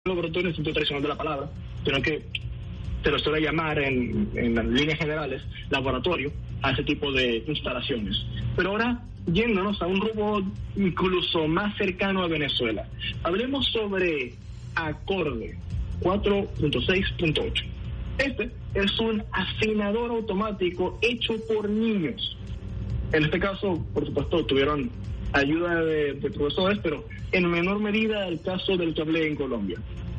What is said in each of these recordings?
laboratorio en el sentido tradicional de la palabra, sino que se lo suele llamar en las líneas generales laboratorio a ese tipo de instalaciones. Pero ahora, yéndonos a un robot incluso más cercano a Venezuela, hablemos sobre Acorde 4.6.8. Este es un afinador automático hecho por niños. En este caso, por supuesto, tuvieron ayuda de profesores, pero en menor medida el caso del que hablé en Colombia.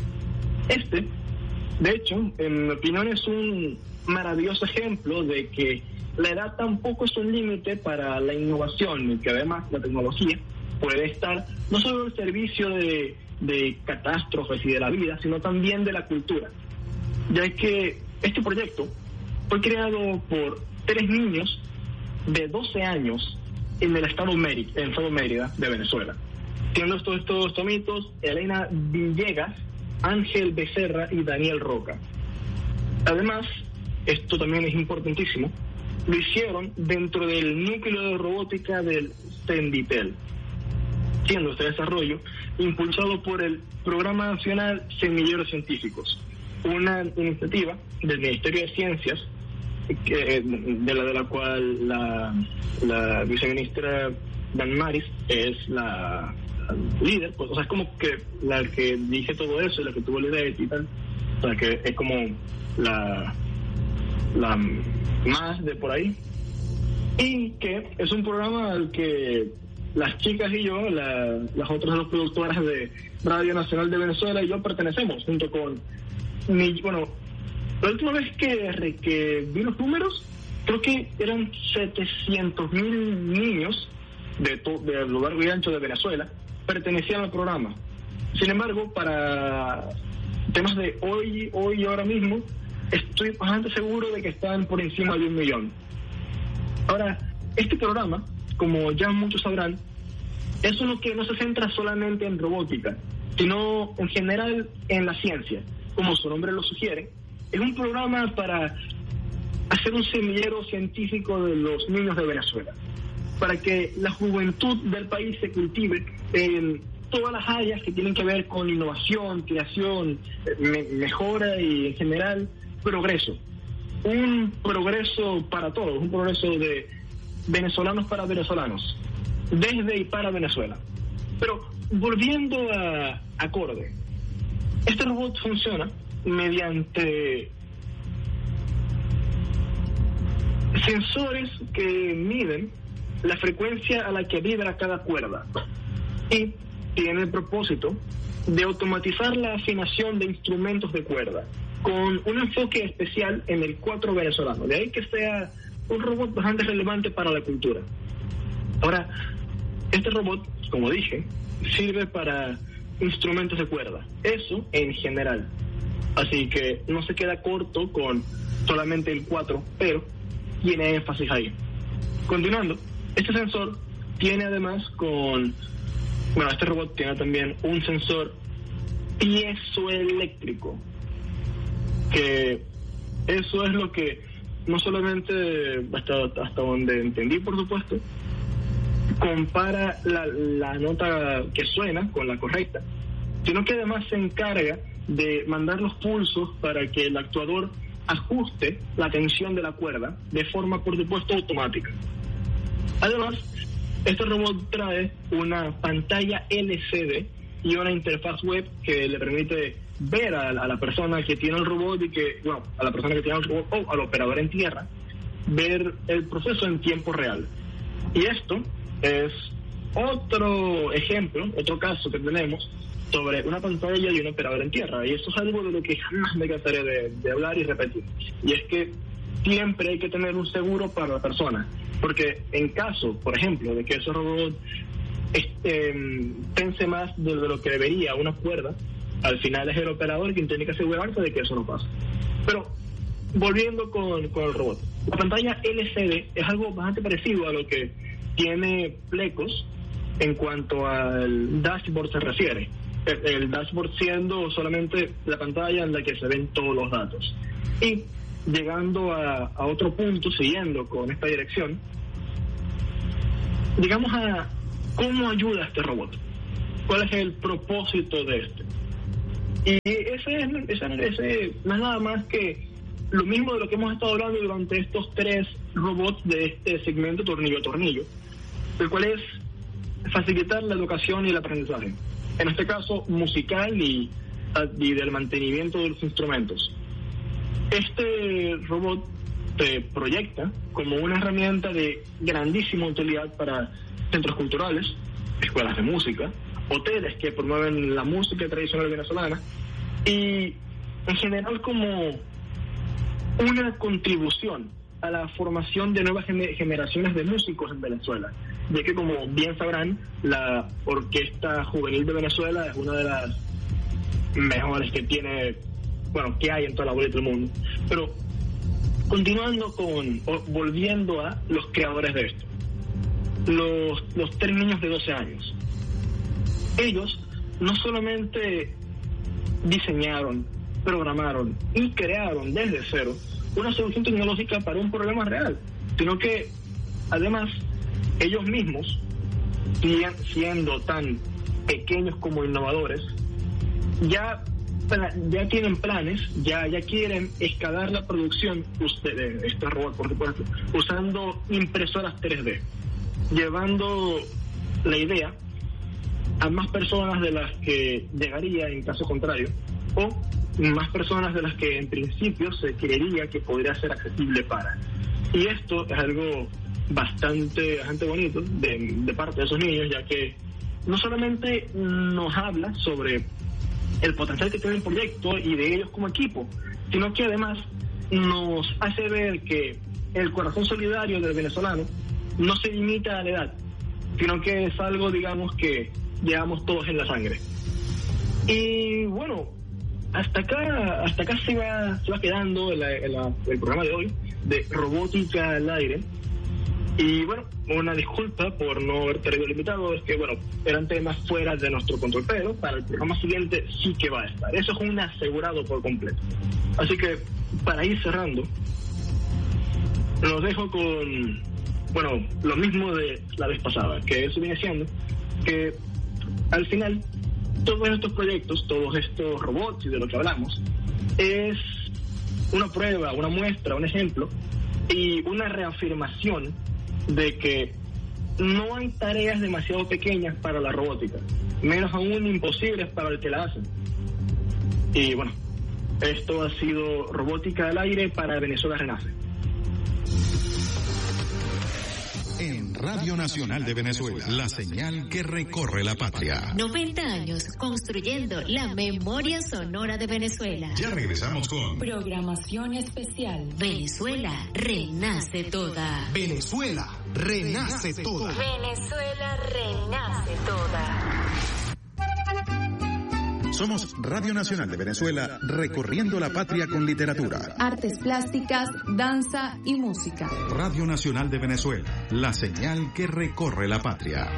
De hecho, en mi opinión, es un maravilloso ejemplo de que la edad tampoco es un límite para la innovación, y que además la tecnología puede estar no solo al servicio de catástrofes y de la vida, sino también de la cultura, ya que este proyecto fue creado por 3 niños de 12 años en el estado Mérida de Venezuela, siendo estos tomitos Elena Villegas, Ángel Becerra y Daniel Roca. Además, esto también es importantísimo, lo hicieron dentro del núcleo de robótica del CENDITEL, siendo este desarrollo impulsado por el Programa Nacional Semilleros Científicos, una iniciativa del Ministerio de Ciencias, de la cual la viceministra Damaris es la líder, pues, o sea, es como que la que dice todo eso y la que tuvo la idea y tal, o sea, que es como la más de por ahí, y que es un programa al que las chicas y yo, las otras 2 productoras de Radio Nacional de Venezuela y yo pertenecemos, junto con la última vez que vi los números, creo que eran 700,000 niños de lo largo y ancho de Venezuela pertenecían al programa. Sin embargo, para temas de hoy y ahora mismo, estoy bastante seguro de que están por encima de 1 millón. Ahora, este programa, como ya muchos sabrán, es uno que no se centra solamente en robótica, sino en general en la ciencia. Como su nombre lo sugiere, es un programa para hacer un semillero científico de los niños de Venezuela, para que la juventud del país se cultive en todas las áreas que tienen que ver con innovación, creación, mejora y en general progreso. Un progreso para todos, un progreso de venezolanos para venezolanos, desde y para Venezuela. Pero volviendo a Acorde, este robot funciona mediante sensores que miden la frecuencia a la que vibra cada cuerda y tiene el propósito de automatizar la afinación de instrumentos de cuerda con un enfoque especial en el 4 venezolano. De ahí que sea un robot bastante relevante para la cultura. Ahora, este robot, como dije, sirve para instrumentos de cuerda, eso en general. Así que no se queda corto con solamente el 4, pero tiene énfasis ahí. Continuando, este sensor tiene además este robot tiene también un sensor piezoeléctrico, que eso es lo que no solamente, hasta donde entendí, por supuesto, compara la nota que suena con la correcta, sino que además se encarga de mandar los pulsos para que el actuador ajuste la tensión de la cuerda de forma, por supuesto, automática. Además, este robot trae una pantalla LCD y una interfaz web que le permite ver a la persona que tiene el robot a la persona que tiene el robot o al operador en tierra, ver el proceso en tiempo real. Y esto es otro ejemplo, otro caso que tenemos sobre una pantalla y un operador en tierra. Y esto es algo de lo que jamás me cansaré de hablar y repetir. Y es que siempre hay que tener un seguro para la persona. Porque en caso, por ejemplo, de que ese robot pense más de lo que debería una cuerda, al final es el operador quien tiene que asegurarse de que eso no pasa. Pero, volviendo con el robot. La pantalla LCD es algo bastante parecido a lo que tiene Plecos en cuanto al dashboard se refiere. El dashboard siendo solamente la pantalla en la que se ven todos los datos. Y llegando a otro punto, siguiendo con esta dirección, digamos a cómo ayuda este robot. ¿Cuál es el propósito de este? Y ese no es nada más que lo mismo de lo que hemos estado hablando durante estos 3 robots de este segmento tornillo a tornillo, el cual es facilitar la educación y el aprendizaje, en este caso musical y del mantenimiento de los instrumentos. Este robot se proyecta como una herramienta de grandísima utilidad para centros culturales, escuelas de música, hoteles que promueven la música tradicional venezolana y en general como una contribución a la formación de nuevas generaciones de músicos en Venezuela, ya que como bien sabrán, la Orquesta Juvenil de Venezuela es una de las mejores que hay en toda la bolita del mundo. Pero volviendo a los creadores de esto, los 3 niños de 12 años, ellos no solamente diseñaron, programaron y crearon desde cero una solución tecnológica para un problema real, sino que además ellos mismos, siendo tan pequeños como innovadores, ya tienen planes, ya quieren escalar la producción de este robot, por supuesto, usando impresoras 3D, llevando la idea a más personas de las que llegaría en caso contrario, o más personas de las que en principio se creería que podría ser accesible para. Y esto es algo bastante bonito de parte de esos niños, ya que no solamente nos habla sobre el potencial que tiene el proyecto y de ellos como equipo, sino que además nos hace ver que el corazón solidario del venezolano no se limita a la edad, sino que es algo, digamos, que llevamos todos en la sangre. Y bueno, hasta acá se va quedando el programa de hoy de Robótica al Aire. Y bueno, una disculpa por no haber traído el invitado, es que bueno, eran temas fuera de nuestro control, pero para el programa siguiente sí que va a estar. Eso es un asegurado por completo. Así que para ir cerrando, los dejo con lo mismo de la vez pasada, que eso viene siendo que al final todos estos proyectos, todos estos robots y de lo que hablamos, es una prueba, una muestra, un ejemplo y una reafirmación de que no hay tareas demasiado pequeñas para la robótica, menos aún imposibles para el que la hacen. Y bueno, esto ha sido Robótica al Aire para Venezuela Renace. En Radio Nacional de Venezuela, la señal que recorre la patria. 90 años construyendo la memoria sonora de Venezuela. Ya regresamos con programación especial. Venezuela renace toda. Venezuela renace toda. Venezuela renace toda. Somos Radio Nacional de Venezuela, recorriendo la patria con literatura, artes plásticas, danza y música. Radio Nacional de Venezuela, la señal que recorre la patria.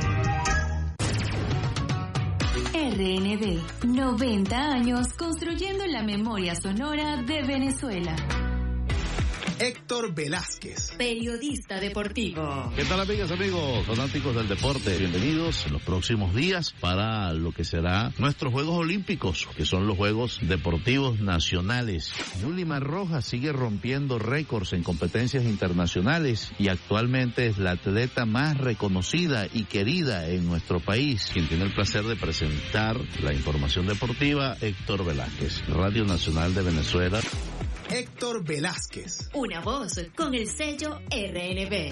RNV, 90 años construyendo la memoria sonora de Venezuela. Héctor Velázquez, periodista deportivo. ¿Qué tal, amigas, amigos, fanáticos del deporte? Bienvenidos en los próximos días para lo que será nuestros Juegos Olímpicos, que son los Juegos Deportivos Nacionales. Yulima Rojas sigue rompiendo récords en competencias internacionales y actualmente es la atleta más reconocida y querida en nuestro país. Quien tiene el placer de presentar la información deportiva, Héctor Velázquez, Radio Nacional de Venezuela. Héctor Velázquez. Una voz con el sello RNB.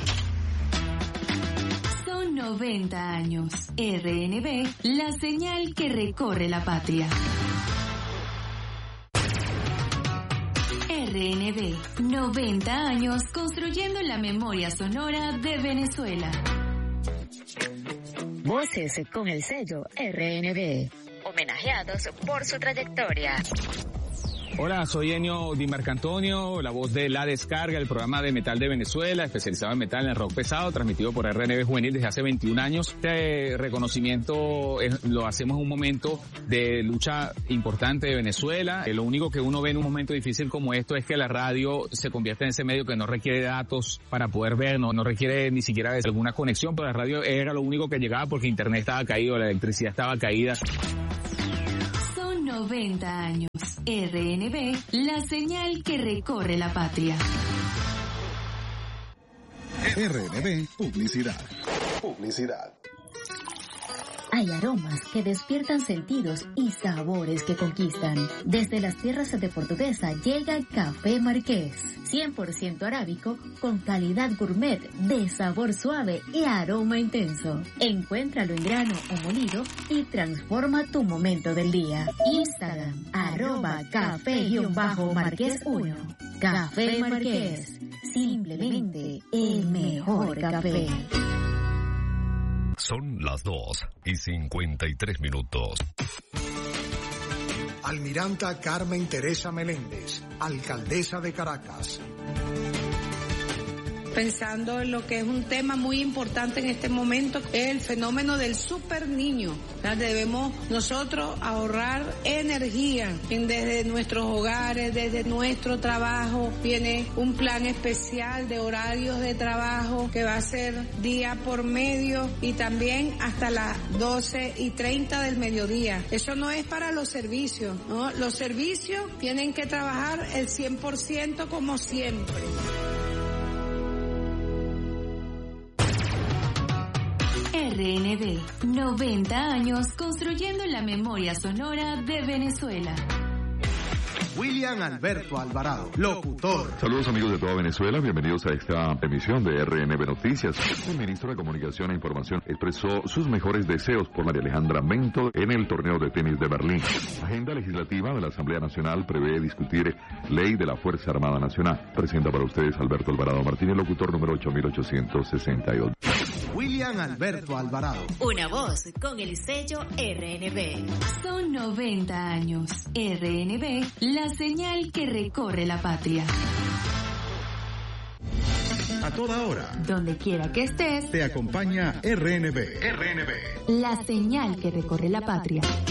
Son 90 años. RNB, la señal que recorre la patria. RNB, 90 años construyendo la memoria sonora de Venezuela. Voces con el sello RNB. Homenajeados por su trayectoria. Hola, soy Enio Di Marcantonio, la voz de La Descarga, el programa de metal de Venezuela, especializado en metal, en rock pesado, transmitido por RNB Juvenil desde hace 21 años. Este reconocimiento lo hacemos en un momento de lucha importante de Venezuela. Lo único que uno ve en un momento difícil como esto es que la radio se convierte en ese medio que no requiere datos para poder ver, no requiere ni siquiera alguna conexión, pero la radio era lo único que llegaba porque internet estaba caído, la electricidad estaba caída. 90 90 años. RNB, la señal que recorre la patria. RNB Publicidad. Hay aromas que despiertan sentidos y sabores que conquistan. Desde las tierras de Portuguesa llega Café Marqués, 100% arábico con calidad gourmet de sabor suave y aroma intenso. Encuéntralo en grano o molido y transforma tu momento del día. Instagram, @café_marqués1. Café Marqués, simplemente el mejor café. Son las 2:53. Almiranta Carmen Teresa Meléndez, alcaldesa de Caracas. Pensando en lo que es un tema muy importante en este momento, es el fenómeno del super niño. Debemos nosotros ahorrar energía desde nuestros hogares, desde nuestro trabajo. Viene un plan especial de horarios de trabajo que va a ser día por medio y también hasta las 12:30 del mediodía. Eso no es para los servicios, ¿no? Los servicios tienen que trabajar el 100% como siempre. RNB, 90 años construyendo la memoria sonora de Venezuela. William Alberto Alvarado, locutor. Saludos amigos de toda Venezuela, bienvenidos a esta emisión de RNB Noticias. El ministro de Comunicación e Información expresó sus mejores deseos por María Alejandra Mento en el torneo de tenis de Berlín. La agenda legislativa de la Asamblea Nacional prevé discutir ley de la Fuerza Armada Nacional. Presenta para ustedes Alberto Alvarado Martínez, locutor número 8862. William Alberto Alvarado. Una voz con el sello RNB. Son 90 años. RNB, la señal que recorre la patria. A toda hora, donde quiera que estés, te acompaña RNB. la señal que recorre la patria.